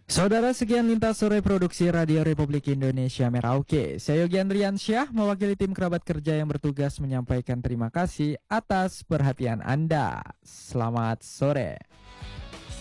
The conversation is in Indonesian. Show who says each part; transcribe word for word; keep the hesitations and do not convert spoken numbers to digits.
Speaker 1: Saudara, sekian lintas sore produksi Radio Republik Indonesia Merauke. Saya Yogi Andriansyah mewakili tim kerabat kerja yang bertugas menyampaikan terima kasih atas perhatian Anda. Selamat sore.